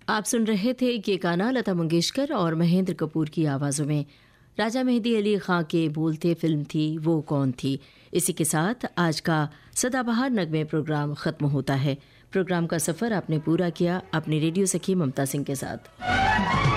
आप सुन रहे थे ये गाना लता मंगेशकर और महेंद्र कपूर की आवाज़ों में। राजा मेहदी अली खां के बोलते फिल्म थी वो कौन थी। इसी के साथ आज का सदाबहार नगमे प्रोग्राम ख़त्म होता है। प्रोग्राम का सफ़र आपने पूरा किया अपनी रेडियो सखी ममता सिंह के साथ।